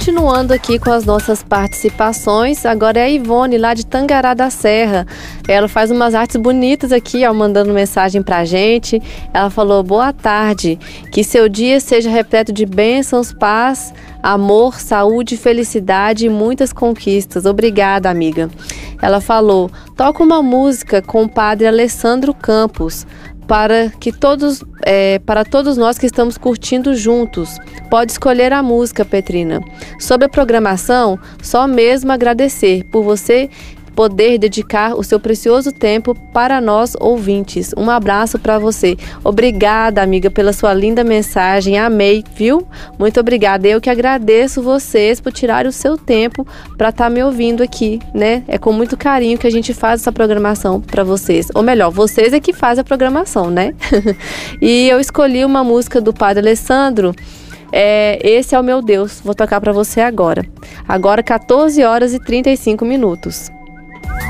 continuando aqui com as nossas participações, agora é a Ivone, lá de Tangará da Serra. Ela faz umas artes bonitas aqui, ó, mandando mensagem pra gente. Ela falou: boa tarde, que seu dia seja repleto de bênçãos, paz, amor, saúde, felicidade e muitas conquistas. Obrigada, amiga. Ela falou: toca uma música com o padre Alessandro Campos, para todos nós que estamos curtindo juntos. Pode escolher a música, Petrina. Sobre a programação, só mesmo agradecer por você poder dedicar o seu precioso tempo para nós ouvintes. Um abraço para você. Obrigada, amiga, pela sua linda mensagem. Amei, viu? Muito obrigada. Eu que agradeço vocês por tirar o seu tempo para estar me ouvindo aqui, né? É com muito carinho que a gente faz essa programação para vocês. Ou melhor, vocês é que fazem a programação, né? E eu escolhi uma música do Padre Alessandro. Esse é o Meu Deus. Vou tocar para você agora. Agora 14 horas e 35 minutos.